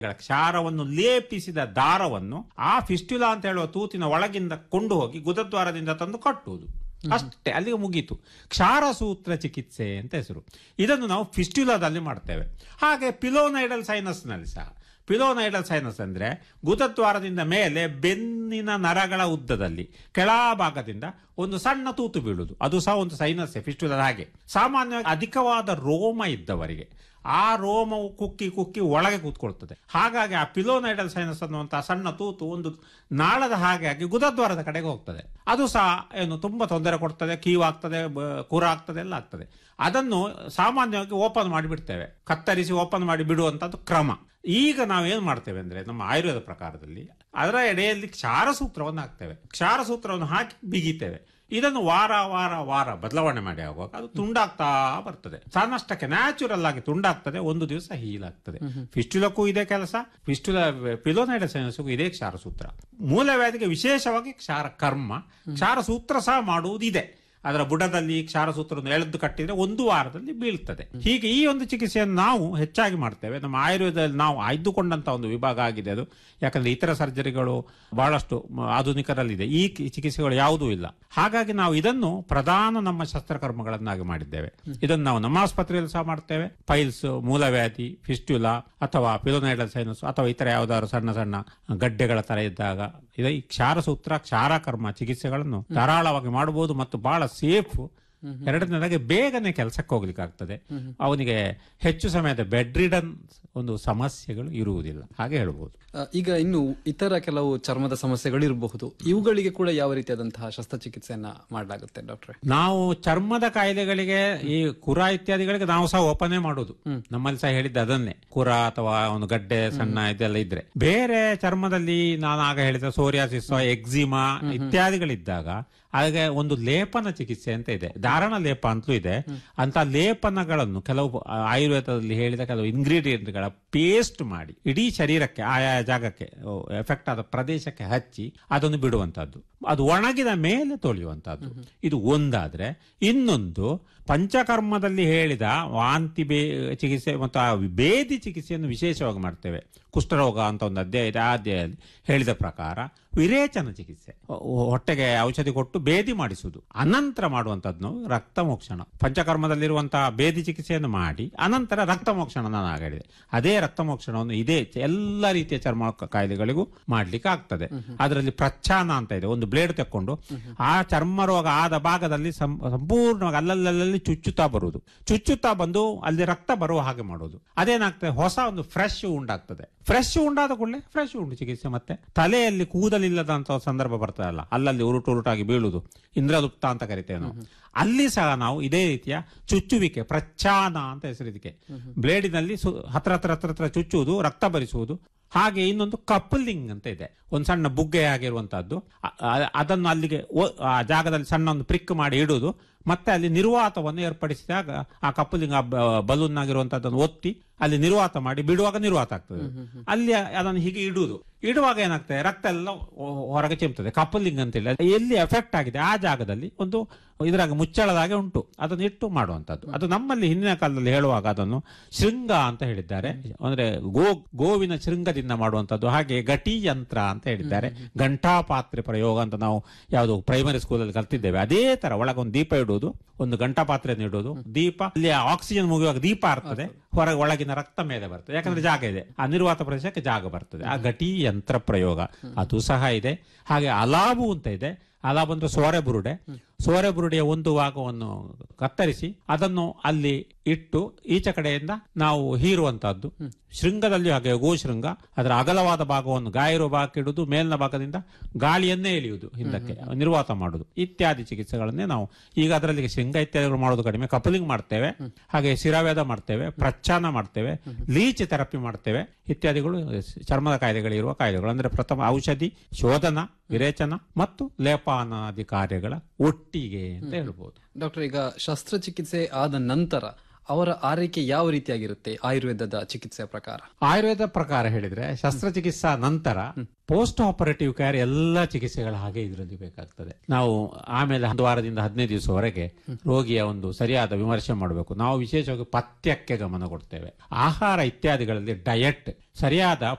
ಕ್ಷಾರವನ್ನು ಲೇಪಿಸಿದ ದಾರವನ್ನು ಆ ಫಿಸ್ಟ್ಯುಲಾ ಅಂತ ಹೇಳುವ ತೂತಿನ ಒಳಗಿಂದ ಕೊಂಡು ಹೋಗಿ ಗುದದ್ವಾರದಿಂದ ತಂದು ಕಟ್ಟುವುದು. ಅಷ್ಟೇ, ಅಲ್ಲಿಗೆ ಮುಗೀತು. ಕ್ಷಾರ ಸೂತ್ರ ಚಿಕಿತ್ಸೆ ಅಂತ ಹೆಸರು. ಇದನ್ನು ನಾವು ಫಿಸ್ಟ್ಯುಲಾದಲ್ಲಿ ಮಾಡ್ತೇವೆ. ಹಾಗೆ ಪಿಲೋನೈಡಲ್ ಸೈನಸ್ ನಲ್ಲಿ ಸಹ. ಪಿಲೋನೈಡಲ್ ಸೈನಸ್ ಅಂದ್ರೆ ಗುದದ್ವಾರದಿಂದ ಮೇಲೆ ಬೆನ್ನಿನ ನರಗಳ ಉದ್ದದಲ್ಲಿ ಕೆಳಭಾಗದಿಂದ ಒಂದು ಸಣ್ಣ ತೂತು ಬೀಳುವುದು. ಅದು ಸಹ ಒಂದು ಸೈನಸ್ ಫಿಸ್ಟ್ಯುಲಾ. ಹಾಗೆ ಸಾಮಾನ್ಯವಾಗಿ ಅಧಿಕವಾದ ರೋಮ ಇದ್ದವರಿಗೆ ಆ ರೋಮವು ಕುಕ್ಕಿ ಕುಕ್ಕಿ ಒಳಗೆ ಕೂತ್ಕೊಳ್ತದೆ. ಹಾಗಾಗಿ ಆ ಪಿಲೋನೈಡಲ್ ಸೈನಸ್ ಅನ್ನುವಂತಹ ಸಣ್ಣ ತೂತು ಒಂದು ನಾಳದ ಹಾಗೆ ಆಗಿ ಗುದದ್ವಾರದ ಕಡೆಗೆ ಹೋಗ್ತದೆ. ಅದು ಸಹ ಏನು ತುಂಬಾ ತೊಂದರೆ ಕೊಡ್ತದೆ, ಕೀವಾಗ್ತದೆ, ಕುರ ಆಗ್ತದೆ, ಎಲ್ಲ ಆಗ್ತದೆ. ಅದನ್ನು ಸಾಮಾನ್ಯವಾಗಿ ಓಪನ್ ಮಾಡಿಬಿಡ್ತೇವೆ, ಕತ್ತರಿಸಿ ಓಪನ್ ಮಾಡಿ ಬಿಡುವಂತದ್ದು ಕ್ರಮ. ಈಗ ನಾವೇನ್ ಮಾಡ್ತೇವೆ ಅಂದ್ರೆ ನಮ್ಮ ಆಯುರ್ವೇದ ಪ್ರಕಾರದಲ್ಲಿ ಅದರ ಎಡೆಯಲ್ಲಿ ಕ್ಷಾರ ಸೂತ್ರವನ್ನು ಹಾಕ್ತೇವೆ. ಕ್ಷಾರ ಸೂತ್ರವನ್ನು ಹಾಕಿ ಬಿಗಿತೇವೆ. ಇದನ್ನು ವಾರ ವಾರ ವಾರ ಬದಲಾವಣೆ ಮಾಡಿ ಆಗುವಾಗ ಅದು ತುಂಡಾಗ್ತಾ ಬರ್ತದೆ. ಸಾನಷ್ಟಕ್ಕೆ ನ್ಯಾಚುರಲ್ ಆಗಿ ತುಂಡಾಗ್ತದೆ, ಒಂದು ದಿವಸ ಹೀಲ್ ಆಗ್ತದೆ. ಫಿಸ್ಟ್ಯುಲಕ್ಕೂ ಇದೇ ಕೆಲಸ, ಪಿಲೋನೈಡಲ್ ಸೈನಸ್ಗೂ ಇದೇ ಕ್ಷಾರ ಸೂತ್ರ. ಮೂಲವ್ಯಾಧಿಗೆ ವಿಶೇಷವಾಗಿ ಕ್ಷಾರ ಕರ್ಮ, ಕ್ಷಾರ ಸೂತ್ರ ಸಹ ಮಾಡುವುದು ಇದೆ. ಅದರ ಬುಡದಲ್ಲಿ ಕ್ಷಾರ ಸೂತ್ರವನ್ನು ಎಳೆದು ಕಟ್ಟಿದ್ರೆ ಒಂದು ವಾರದಲ್ಲಿ ಬೀಳ್ತದೆ. ಹೀಗೆ ಈ ಒಂದು ಚಿಕಿತ್ಸೆಯನ್ನು ನಾವು ಹೆಚ್ಚಾಗಿ ಮಾಡ್ತೇವೆ. ನಮ್ಮ ಆಯುರ್ವೇದದಲ್ಲಿ ನಾವು ಆಯ್ದುಕೊಂಡಂತ ಒಂದು ವಿಭಾಗ ಆಗಿದೆ ಅದು. ಯಾಕಂದ್ರೆ ಇತರ ಸರ್ಜರಿಗಳು ಬಹಳಷ್ಟು ಆಧುನಿಕರಲ್ಲಿದೆ, ಈ ಚಿಕಿತ್ಸೆಗಳು ಯಾವುದೂ ಇಲ್ಲ. ಹಾಗಾಗಿ ನಾವು ಇದನ್ನು ಪ್ರಧಾನ ನಮ್ಮ ಶಸ್ತ್ರಕರ್ಮಗಳನ್ನಾಗಿ ಮಾಡಿದ್ದೇವೆ. ಇದನ್ನು ನಾವು ನಮ್ಮ ಆಸ್ಪತ್ರೆಯಲ್ಲಿ ಸಹ ಮಾಡ್ತೇವೆ. ಪೈಲ್ಸ್, ಮೂಲವ್ಯಾಧಿ, ಫಿಸ್ಟ್ಯುಲಾ ಅಥವಾ ಪಿಲೋನೈಡಲ್ ಸೈನಸ್ ಅಥವಾ ಇತರ ಯಾವುದಾದ್ರು ಸಣ್ಣ ಸಣ್ಣ ಗಡ್ಡೆಗಳ ತರ ಇದ್ದಾಗ ಈ ಕ್ಷಾರ ಸೂತ್ರ, ಕ್ಷಾರ ಕರ್ಮ ಚಿಕಿತ್ಸೆಗಳನ್ನು ಧಾರಾಳವಾಗಿ ಮಾಡಬಹುದು ಮತ್ತು ಬಹಳ ಸೇಫ್. ಎರಡನೇದಾಗಿ ಬೇಗನೆ ಕೆಲಸಕ್ಕೆ ಹೋಗ್ಲಿಕ್ಕೆ ಆಗ್ತದೆ. ಅವನಿಗೆ ಹೆಚ್ಚು ಸಮಯದ ಬೆಡ್ ರಿಡನ್ ಒಂದು ಸಮಸ್ಯೆಗಳು ಇರುವುದಿಲ್ಲ, ಹಾಗೆ ಹೇಳ್ಬೋದು. ಈಗ ಇನ್ನು ಇತರ ಕೆಲವು ಚರ್ಮದ ಸಮಸ್ಯೆಗಳು ಇರಬಹುದು, ಇವುಗಳಿಗೆ ಕೂಡ ಯಾವ ರೀತಿಯಾದಂತಹ ಶಸ್ತ್ರಚಿಕಿತ್ಸೆಯನ್ನ ಮಾಡಲಾಗುತ್ತೆ ಡಾಕ್ಟ್ರೆ? ನಾವು ಚರ್ಮದ ಕಾಯಿಲೆಗಳಿಗೆ, ಈ ಕುರ ಇತ್ಯಾದಿಗಳಿಗೆ ನಾವು ಸಹ ಓಪನೇ ಮಾಡುದು. ನಮ್ಮಲ್ಲಿ ಸಹ ಹೇಳಿದ್ದೆ ಅದನ್ನೇ, ಕುರ ಅಥವಾ ಒಂದು ಗಡ್ಡೆ ಸಣ್ಣ ಇದೆಲ್ಲ ಇದ್ರೆ. ಬೇರೆ ಚರ್ಮದಲ್ಲಿ ನಾನು ಆಗ ಹೇಳಿದ ಸೋರಿಯಾಸಿಸ್, ಎಕ್ಸಿಮಾ ಇತ್ಯಾದಿಗಳಿದ್ದಾಗ ಹಾಗೆ ಒಂದು ಲೇಪನ ಚಿಕಿತ್ಸೆ ಅಂತ ಇದೆ, ಧಾರಣ ಲೇಪ ಅಂತಲೂ ಇದೆ. ಅಂತ ಲೇಪನಗಳನ್ನು ಕೆಲವು ಆಯುರ್ವೇದದಲ್ಲಿ ಹೇಳಿದ ಕೆಲವು ಇಂಗ್ರೀಡಿಯೆಂಟ್ಗಳ ಪೇಸ್ಟ್ ಮಾಡಿ ಇಡೀ ಶರೀರಕ್ಕೆ, ಆಯಾ ಜಾಗಕ್ಕೆ, ಎಫೆಕ್ಟ್ ಆದ ಪ್ರದೇಶಕ್ಕೆ ಹಚ್ಚಿ ಅದನ್ನು ಬಿಡುವಂತಹದ್ದು. ಅದು ಒಣಗಿದ ಮೇಲೆ ತೊಳೆಯುವಂತಹದ್ದು. ಇದು ಒಂದಾದ್ರೆ, ಇನ್ನೊಂದು ಪಂಚಕರ್ಮದಲ್ಲಿ ಹೇಳಿದ ವಾಂತಿ ಚಿಕಿತ್ಸೆ ಮತ್ತು ಆ ಬೇದಿ ಚಿಕಿತ್ಸೆಯನ್ನು ವಿಶೇಷವಾಗಿ ಮಾಡ್ತೇವೆ. ಕುಷ್ಠರೋಗ ಅಂತ ಒಂದು ಅಧ್ಯಾಯ ಇದೆ, ಆ ಅಧ್ಯಾಯದಲ್ಲಿ ಹೇಳಿದ ಪ್ರಕಾರ ವಿರೇಚನ ಚಿಕಿತ್ಸೆ, ಹೊಟ್ಟೆಗೆ ಔಷಧಿ ಕೊಟ್ಟು ಬೇದಿ ಮಾಡಿಸುವುದು, ಅನಂತರ ಮಾಡುವಂತದ್ದು ರಕ್ತ ಮೋಕ್ಷಣ. ಪಂಚಕರ್ಮದಲ್ಲಿರುವಂತಹ ಬೇದಿ ಚಿಕಿತ್ಸೆಯನ್ನು ಮಾಡಿ ಅನಂತರ ರಕ್ತ ಮೋಕ್ಷಣ ನಾನು ಆಗ ಹೇಳಿದೆ. ಅದೇ ರಕ್ತ ಮೋಕ್ಷಣವನ್ನು ಇದೇ ಎಲ್ಲ ರೀತಿಯ ಚರ್ಮ ಕಾಯಿಲೆಗಳಿಗೂ ಮಾಡ್ಲಿಕ್ಕೆ ಆಗ್ತದೆ. ಅದರಲ್ಲಿ ಪ್ರಚ್ಛಾನ ಅಂತ ಇದೆ, ಒಂದು ಬ್ಲೇಡ್ ತೆಕ್ಕೊಂಡು ಆ ಚರ್ಮ ರೋಗ ಆದ ಭಾಗದಲ್ಲಿ ಸಂಪೂರ್ಣವಾಗಿ ಅಲ್ಲಲ್ಲಿ ಚುಚ್ಚುತ್ತಾ ಬರುವುದು, ಚುಚ್ಚುತ್ತಾ ಬಂದು ಅಲ್ಲಿ ರಕ್ತ ಬರುವ ಹಾಗೆ ಮಾಡುವುದು. ಅದೇನಾಗ್ತದೆ, ಹೊಸ ಒಂದು ಫ್ರೆಶ್ ಉಂಡಾಗ್ತದೆ. ಫ್ರೆಶ್ ಉಂಡಾದ ಕೂಡಲೇ ಫ್ರೆಶ್ ಉಂಡು ಚಿಕಿತ್ಸೆ. ಮತ್ತೆ ತಲೆಯಲ್ಲಿ ಕೂದಲಿಲ್ಲದಂತ ಸಂದರ್ಭ ಬರ್ತದಲ್ಲ, ಅಲ್ಲಲ್ಲಿ ಉರುಟುರುಟಾಗಿ ಬೀಳುವುದು, ಇಂದ್ರಲುಪ್ತ ಅಂತ ಕರಿತೇವೆ ನಾವು. ಅಲ್ಲಿ ಸಹ ನಾವು ಇದೇ ರೀತಿಯ ಚುಚ್ಚುವಿಕೆ, ಪ್ರಚ್ಛಾನ ಅಂತ ಹೆಸರಿದಕ್ಕೆ, ಬ್ಲೇಡಿನಲ್ಲಿ ಹತ್ರ ಹತ್ರ ಹತ್ರ ಹತ್ರ ಚುಚ್ಚುವುದು, ರಕ್ತ ಬರಿಸುವುದು. ಹಾಗೆ ಇನ್ನೊಂದು ಕಪಲಿಂಗ್ ಅಂತ ಇದೆ, ಒಂದು ಸಣ್ಣ ಬುಗ್ಗೆ ಆಗಿರುವಂತಹದ್ದು. ಅದನ್ನು ಅಲ್ಲಿಗೆ ಆ ಜಾಗದಲ್ಲಿ ಸಣ್ಣ ಒಂದು ಪ್ರಿಕ್ ಮಾಡಿ ಇಡುವುದು, ಮತ್ತೆ ಅಲ್ಲಿ ನಿರ್ವಾತವನ್ನು ಏರ್ಪಡಿಸಿದಾಗ ಆ ಕಪ್ಪಲಿಂಗ್ ಬಲೂನ್ ಆಗಿರುವಂತಹದ್ದನ್ನು ಒತ್ತಿ ಅಲ್ಲಿ ನಿರ್ವಾತ ಮಾಡಿ ಬಿಡುವಾಗ ನಿರ್ವಾತ ಆಗ್ತದೆ. ಅಲ್ಲಿ ಅದನ್ನು ಹೀಗೆ ಇಡುವಾಗ ಏನಾಗ್ತದೆ, ರಕ್ತ ಎಲ್ಲ ಹೊರಗೆ ಚಿಮ್ತದೆ. ಕಪ್ಪಲಿಂಗ್ ಅಂತೇಳಿ ಎಲ್ಲಿ ಎಫೆಕ್ಟ್ ಆಗಿದೆ ಆ ಜಾಗದಲ್ಲಿ ಒಂದು ಇದ್ರಾಗ ಮುಚ್ಚಳದಾಗೆ ಉಂಟು, ಅದನ್ನು ಇಟ್ಟು ಮಾಡುವಂತದ್ದು. ಅದು ನಮ್ಮಲ್ಲಿ ಹಿಂದಿನ ಕಾಲದಲ್ಲಿ ಹೇಳುವಾಗ ಅದನ್ನು ಶೃಂಗ ಅಂತ ಹೇಳಿದ್ದಾರೆ, ಅಂದ್ರೆ ಗೋವಿನ ಶೃಂಗದಿಂದ ಮಾಡುವಂತದ್ದು. ಹಾಗೆ ಘಟಿ ಯಂತ್ರ ಅಂತ ಹೇಳಿದ್ದಾರೆ, ಘಂಟಾಪಾತ್ರೆ ಪ್ರಯೋಗ ಅಂತ ನಾವು ಯಾವುದು ಪ್ರೈಮರಿ ಸ್ಕೂಲಲ್ಲಿ ಕಲ್ತಿದ್ದೇವೆ. ಅದೇ ತರ ಒಳಗೊಂದು ದೀಪ ಇಡುವುದು, ಒಂದು ಘಂಟಾಪಾತ್ರೆಯನ್ನು ಇಡುವುದು, ದೀಪ ಅಲ್ಲಿ ಆಕ್ಸಿಜನ್ ಮುಗಿಯುವಾಗ ದೀಪ ಇರ್ತದೆ, ಹೊರಗೆ ಒಳಗಿನ ರಕ್ತ ಮೇಲೆ ಬರ್ತದೆ, ಯಾಕಂದ್ರೆ ಜಾಗ ಇದೆ, ಆ ನಿರ್ವಾತ ಪ್ರದೇಶಕ್ಕೆ ಜಾಗ ಬರ್ತದೆ. ಆ ಘಟಿ ಯಂತ್ರ ಪ್ರಯೋಗ ಅದು ಸಹ ಇದೆ. ಹಾಗೆ ಅಲಾಬು ಅಂತ ಇದೆ. ಅಲಾಬು ಅಂದ್ರೆ ಸೋರೆ ಬುರುಡೆಯ ಒಂದು ಭಾಗವನ್ನು ಕತ್ತರಿಸಿ ಅದನ್ನು ಅಲ್ಲಿ ಇಟ್ಟು ಈಚೆ ಕಡೆಯಿಂದ ನಾವು ಹೀರುವಂತಹದ್ದು. ಶೃಂಗದಲ್ಲಿ ಹಾಗೆ ಗೋಶೃಂಗ, ಅದರ ಅಗಲವಾದ ಭಾಗವನ್ನು ಗಾಯ ಇರುವ ಭಾಗಕ್ಕೆ ಇಡುವುದು, ಮೇಲಿನ ಭಾಗದಿಂದ ಗಾಳಿಯನ್ನೇ ಎಳೆಯುವುದು, ಹಿಂದಕ್ಕೆ ನಿರ್ವಾತ ಮಾಡುವುದು ಇತ್ಯಾದಿ ಚಿಕಿತ್ಸೆಗಳನ್ನೇ ನಾವು ಈಗ ಅದರಲ್ಲಿ ಶೃಂಗ ಇತ್ಯಾದಿಗಳು ಮಾಡೋದು ಕಡಿಮೆ. ಕಪಲಿಂಗ್ ಮಾಡ್ತೇವೆ, ಹಾಗೆ ಶಿರಾವೇದ ಮಾಡ್ತೇವೆ, ಪ್ರಚ್ಛಾನ ಮಾಡ್ತೇವೆ, ಲೀಚ್ ಥೆರಪಿ ಮಾಡ್ತೇವೆ ಇತ್ಯಾದಿಗಳು ಚರ್ಮದ ಕಾಯಿಲೆಗಳಿರುವ ಕಾಯಿಲೆಗಳು. ಅಂದ್ರೆ ಪ್ರಥಮ ಔಷಧಿ, ಶೋಧನ, ವಿರೇಚನ ಮತ್ತು ಲೇಪಾನಾದಿ ಕಾರ್ಯಗಳ ಒಟ್ಟಿಗೆ ಅಂತ ಹೇಳ್ಬೋದು. ಡಾಕ್ಟರ್, ಈಗ ಶಸ್ತ್ರಚಿಕಿತ್ಸೆ ಆದ ನಂತರ ಅವರ ಆರೈಕೆ ಯಾವ ರೀತಿಯಾಗಿರುತ್ತೆ ಆಯುರ್ವೇದದ ಚಿಕಿತ್ಸೆಯ ಪ್ರಕಾರ? ಆಯುರ್ವೇದ ಪ್ರಕಾರ ಹೇಳಿದ್ರೆ ಶಸ್ತ್ರಚಿಕಿತ್ಸಾ ನಂತರ ಪೋಸ್ಟ್ ಆಪರೇಟಿವ್ ಕೇರ್ ಎಲ್ಲ ಚಿಕಿತ್ಸೆಗಳ ಹಾಗೆ ಇದರಲ್ಲಿ ಬೇಕಾಗ್ತದೆ. ನಾವು ಆಮೇಲೆ 1 ವಾರದಿಂದ 15 ದಿವಸವರೆಗೆ ರೋಗಿಯ ಒಂದು ಸರಿಯಾದ ವಿಮರ್ಶೆ ಮಾಡಬೇಕು. ನಾವು ವಿಶೇಷವಾಗಿ ಪಥ್ಯಕ್ಕೆ ಗಮನ ಕೊಡ್ತೇವೆ. ಆಹಾರ ಇತ್ಯಾದಿಗಳಲ್ಲಿ ಡಯಟ್ ಸರಿಯಾದ